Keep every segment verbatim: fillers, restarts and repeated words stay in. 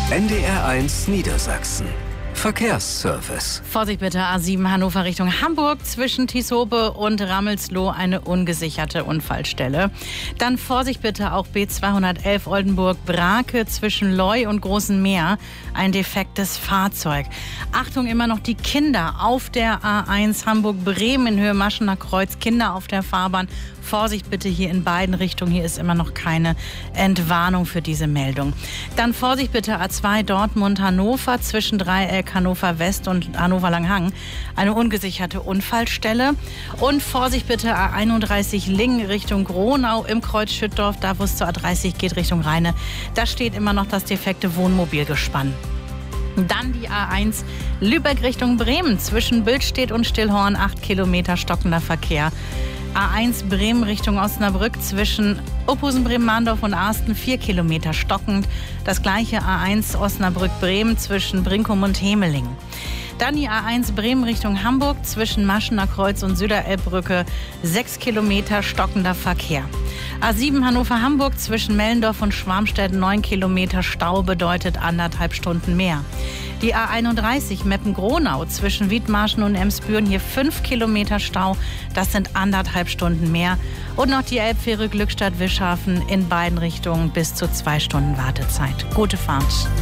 N D R eins Niedersachsen. Verkehrsservice. Vorsicht bitte, A sieben Hannover Richtung Hamburg, zwischen Tieshope und Rammelsloh eine ungesicherte Unfallstelle. Dann Vorsicht bitte auch B zweihundertelf Oldenburg-Brake zwischen Leu und Großen Meer, ein defektes Fahrzeug. Achtung, immer noch die Kinder auf der A eins Hamburg-Bremen in Höhe Maschener Kreuz, Kinder auf der Fahrbahn. Vorsicht bitte hier in beiden Richtungen, hier ist immer noch keine Entwarnung für diese Meldung. Dann Vorsicht bitte A zwei Dortmund-Hannover zwischen Dreieck Hannover West und Hannover Langhang, eine ungesicherte Unfallstelle. Und Vorsicht bitte A einunddreißig Lingen Richtung Gronau im Kreuz Schüttdorf, da wo es zur A dreißig geht Richtung Rheine. Da steht immer noch das defekte Wohnmobilgespann. Dann die A eins Lübeck Richtung Bremen zwischen Billstedt und Stillhorn, acht Kilometer stockender Verkehr. A eins Bremen Richtung Osnabrück zwischen Uphusen, Bremen-Mahndorf und Arsten, vier Kilometer stockend. Das gleiche A eins Osnabrück-Bremen zwischen Brinkum und Hemeling. Dann die A eins Bremen Richtung Hamburg zwischen Maschener Kreuz und Süderelbbrücke, sechs Kilometer stockender Verkehr. A sieben Hannover-Hamburg zwischen Mellendorf und Schwarmstedt, neun Kilometer Stau bedeutet anderthalb Stunden mehr. Die A einunddreißig Meppen-Gronau zwischen Wiedmarschen und Emsbüren, hier fünf Kilometer Stau, das sind anderthalb Stunden mehr. Und noch die Elbfähre Glückstadt-Wischhafen in beiden Richtungen bis zu zwei Stunden Wartezeit. Gute Fahrt.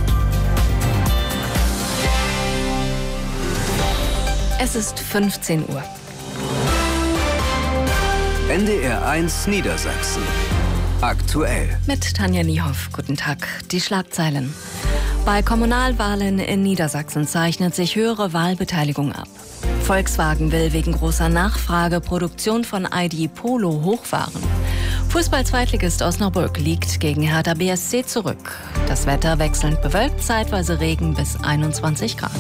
Es ist fünfzehn Uhr. N D R eins Niedersachsen. Aktuell. Mit Tanja Niehoff. Guten Tag. Die Schlagzeilen. Bei Kommunalwahlen in Niedersachsen zeichnet sich höhere Wahlbeteiligung ab. Volkswagen will wegen großer Nachfrage Produktion von I D Polo hochfahren. Fußball-Zweitligist Osnabrück liegt gegen Hertha B S C zurück. Das Wetter wechselnd bewölkt, zeitweise Regen bis einundzwanzig Grad.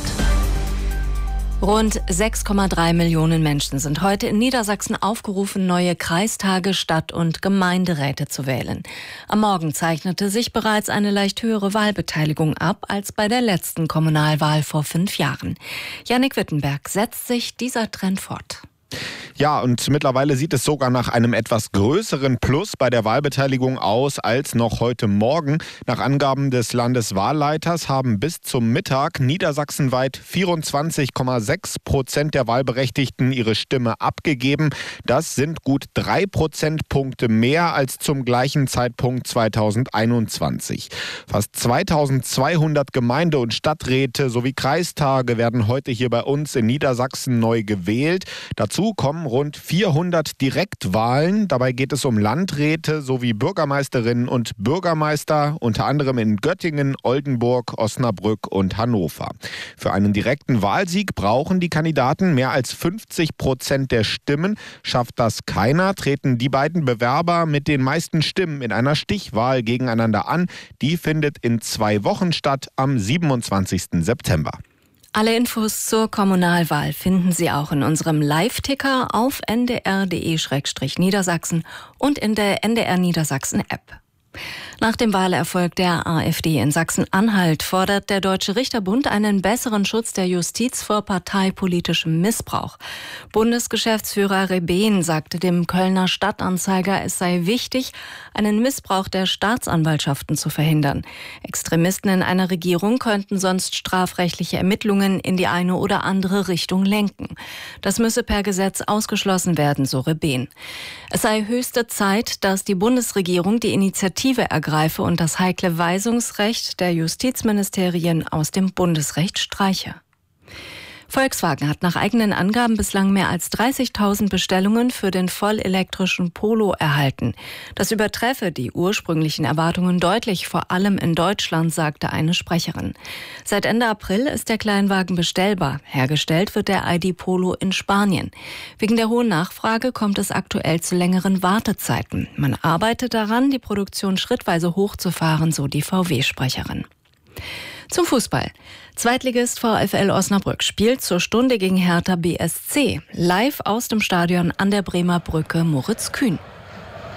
Rund sechs Komma drei Millionen Menschen sind heute in Niedersachsen aufgerufen, neue Kreistage, Stadt- und Gemeinderäte zu wählen. Am Morgen zeichnete sich bereits eine leicht höhere Wahlbeteiligung ab als bei der letzten Kommunalwahl vor fünf Jahren. Jannik Wittenberg, setzt sich dieser Trend fort? Ja, und mittlerweile sieht es sogar nach einem etwas größeren Plus bei der Wahlbeteiligung aus als noch heute Morgen. Nach Angaben des Landeswahlleiters haben bis zum Mittag niedersachsenweit vierundzwanzig Komma sechs Prozent der Wahlberechtigten ihre Stimme abgegeben. Das sind gut drei Prozentpunkte mehr als zum gleichen Zeitpunkt zweitausendeinundzwanzig. Fast zweitausendzweihundert Gemeinde- und Stadträte sowie Kreistage werden heute hier bei uns in Niedersachsen neu gewählt. Dazu kommen rund vierhundert Direktwahlen. Dabei geht es um Landräte sowie Bürgermeisterinnen und Bürgermeister, unter anderem in Göttingen, Oldenburg, Osnabrück und Hannover. Für einen direkten Wahlsieg brauchen die Kandidaten mehr als fünfzig Prozent der Stimmen. Schafft das keiner, treten die beiden Bewerber mit den meisten Stimmen in einer Stichwahl gegeneinander an. Die findet in zwei Wochen statt, am siebenundzwanzigsten September. Alle Infos zur Kommunalwahl finden Sie auch in unserem Live-Ticker auf n d r punkt d e slash niedersachsen und in der N D R Niedersachsen-App. Nach dem Wahlerfolg der AfD in Sachsen-Anhalt fordert der Deutsche Richterbund einen besseren Schutz der Justiz vor parteipolitischem Missbrauch. Bundesgeschäftsführer Rebehn sagte dem Kölner Stadtanzeiger, es sei wichtig, einen Missbrauch der Staatsanwaltschaften zu verhindern. Extremisten in einer Regierung könnten sonst strafrechtliche Ermittlungen in die eine oder andere Richtung lenken. Das müsse per Gesetz ausgeschlossen werden, so Rebehn. Es sei höchste Zeit, dass die Bundesregierung die Initiative ergreife und das heikle Weisungsrecht der Justizministerien aus dem Bundesrecht streiche. Volkswagen hat nach eigenen Angaben bislang mehr als dreißigtausend Bestellungen für den vollelektrischen Polo erhalten. Das übertreffe die ursprünglichen Erwartungen deutlich, vor allem in Deutschland, sagte eine Sprecherin. Seit Ende April ist der Kleinwagen bestellbar. Hergestellt wird der I D Polo in Spanien. Wegen der hohen Nachfrage kommt es aktuell zu längeren Wartezeiten. Man arbeitet daran, die Produktion schrittweise hochzufahren, so die V W-Sprecherin. Zum Fußball. Zweitligist VfL Osnabrück spielt zur Stunde gegen Hertha B S C. Live aus dem Stadion an der Bremer Brücke Moritz Kühn.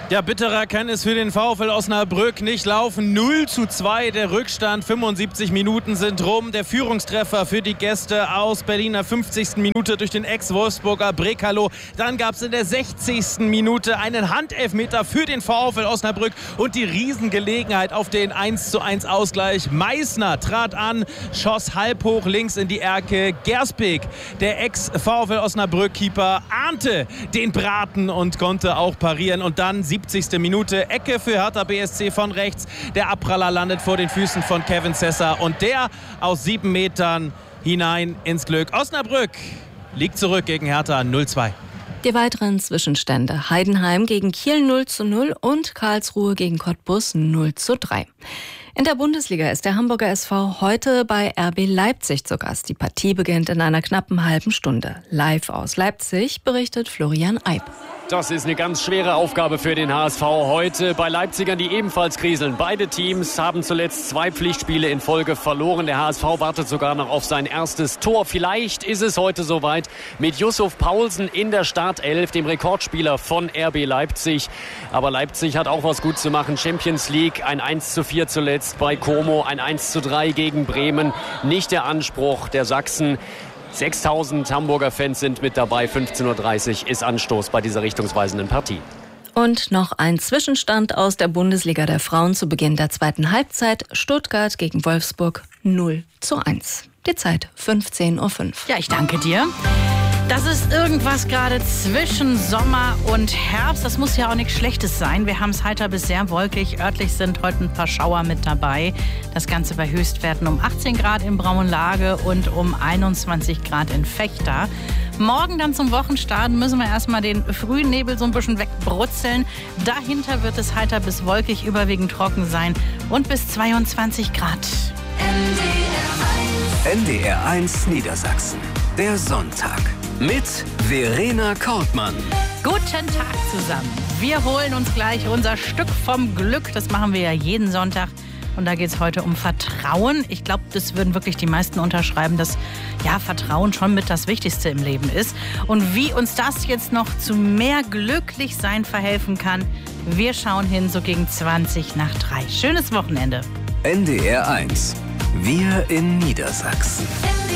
Ja, bitterer kann es für den VfL Osnabrück nicht laufen. null zu zwei der Rückstand. fünfundsiebzig Minuten sind rum. Der Führungstreffer für die Gäste aus Berliner fünfzigsten Minute durch den Ex-Wolfsburger Brekalo. Dann gab es in der sechzigsten Minute einen Handelfmeter für den VfL Osnabrück und die Riesengelegenheit auf den eins zu eins Ausgleich. Meißner trat an, schoss halb hoch links in die Ecke. Gerspik, der Ex-VfL Osnabrück-Keeper, ahnte den Braten und konnte auch parieren. Und dann siebzigste Minute, Ecke für Hertha B S C von rechts. Der Abpraller landet vor den Füßen von Kevin Sessa und der aus sieben Metern hinein ins Glück. Osnabrück liegt zurück gegen Hertha null zu zwei. Die weiteren Zwischenstände: Heidenheim gegen Kiel null zu null und Karlsruhe gegen Cottbus null zu drei. In der Bundesliga ist der Hamburger S V heute bei R B Leipzig zu Gast. Die Partie beginnt in einer knappen halben Stunde. Live aus Leipzig berichtet Florian Eib. Das ist eine ganz schwere Aufgabe für den H S V heute bei Leipzigern, die ebenfalls kriseln. Beide Teams haben zuletzt zwei Pflichtspiele in Folge verloren. Der H S V wartet sogar noch auf sein erstes Tor. Vielleicht ist es heute soweit mit Yusuf Paulsen in der Startelf, dem Rekordspieler von R B Leipzig. Aber Leipzig hat auch was gut zu machen. Champions League, ein eins zu vier zuletzt bei Como, ein eins zu drei gegen Bremen. Nicht der Anspruch der Sachsen. sechstausend Hamburger Fans sind mit dabei. fünfzehn Uhr dreißig ist Anstoß bei dieser richtungsweisenden Partie. Und noch ein Zwischenstand aus der Bundesliga der Frauen zu Beginn der zweiten Halbzeit. Stuttgart gegen Wolfsburg null zu eins. Die Zeit fünfzehn Uhr fünf. Ja, ich danke dir. Das ist irgendwas gerade zwischen Sommer und Herbst. Das muss ja auch nichts Schlechtes sein. Wir haben es heiter bis sehr wolkig. Örtlich sind heute ein paar Schauer mit dabei. Das Ganze bei Höchstwerten um achtzehn Grad in Braunlage und um einundzwanzig Grad in Vechta. Morgen dann zum Wochenstart müssen wir erstmal den frühen Nebel so ein bisschen wegbrutzeln. Dahinter wird es heiter bis wolkig, überwiegend trocken sein und bis zweiundzwanzig Grad. N D R eins Niedersachsen. Der Sonntag. Mit Verena Kortmann. Guten Tag zusammen. Wir holen uns gleich unser Stück vom Glück. Das machen wir ja jeden Sonntag. Und da geht es heute um Vertrauen. Ich glaube, das würden wirklich die meisten unterschreiben, dass ja, Vertrauen schon mit das Wichtigste im Leben ist. Und wie uns das jetzt noch zu mehr Glücklichsein verhelfen kann, wir schauen hin so gegen zwanzig nach drei. Schönes Wochenende. N D R eins. Wir in Niedersachsen.